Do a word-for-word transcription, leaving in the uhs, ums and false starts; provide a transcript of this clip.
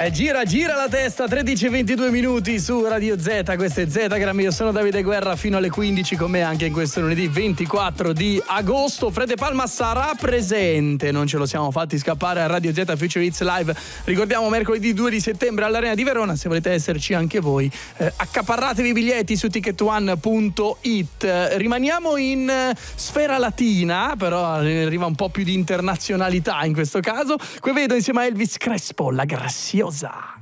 Eh, gira, gira la testa, tredici e ventidue minuti su Radio Z, questo è Zetagram, io sono Davide Guerra fino alle quindici con me anche in questo lunedì ventiquattro di agosto. Fred De Palma sarà presente, non ce lo siamo fatti scappare a Radio Z Future Hits Live, ricordiamo mercoledì due di settembre all'Arena di Verona. Se volete esserci anche voi, eh, accaparratevi i biglietti su ticket one punto it. Rimaniamo in eh, sfera latina, però arriva un po' più di internazionalità in questo caso. Qui vedo insieme a Elvis Crespo, La Graziosa.